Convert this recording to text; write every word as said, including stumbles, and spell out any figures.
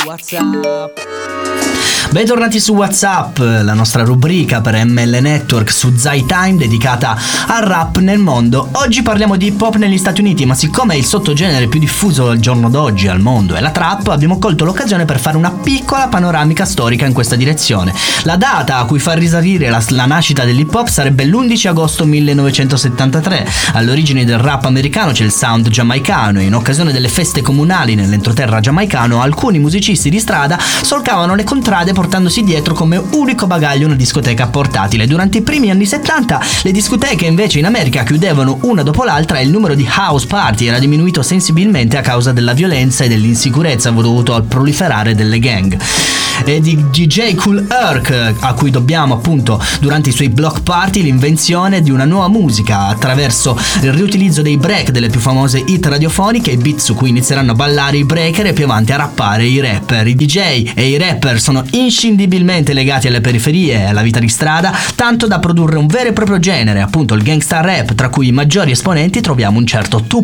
WhatsApp. Bentornati su WhatsApp, la nostra rubrica per M L Network su Zai Time dedicata al rap nel mondo. Oggi parliamo di hip hop negli Stati Uniti, ma siccome il sottogenere più diffuso al giorno d'oggi al mondo è la trap, abbiamo colto l'occasione per fare una piccola panoramica storica in questa direzione. La data a cui fa risalire la, la nascita dell'hip hop sarebbe l'undici agosto millenovecentosettantatré. All'origine del rap americano c'è il sound giamaicano e in occasione delle feste comunali nell'entroterra giamaicano alcuni musicisti di strada solcavano le contrade portandosi dietro come unico bagaglio una discoteca portatile. Durante i primi anni settanta le discoteche invece in America chiudevano una dopo l'altra e il numero di house party era diminuito sensibilmente a causa della violenza e dell'insicurezza dovuto al proliferare delle gang. E di D J Kool Herc, a cui dobbiamo appunto durante i suoi block party l'invenzione di una nuova musica attraverso il riutilizzo dei break delle più famose hit radiofoniche, i beat su cui inizieranno a ballare i breaker e più avanti a rappare i rapper. I D J e i rapper sono inscindibilmente legati alle periferie e alla vita di strada, tanto da produrre un vero e proprio genere, appunto il gangsta rap, tra cui i maggiori esponenti troviamo un certo Tupac